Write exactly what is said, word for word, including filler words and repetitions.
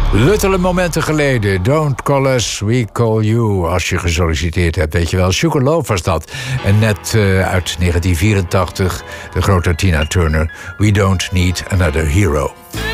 Luttele momenten geleden. Don't call us, we call you. Als je gesolliciteerd hebt, weet je wel. Sugarloaf was dat. En net uh, uit negentien vierentachtig, de grote Tina Turner. We don't need another hero.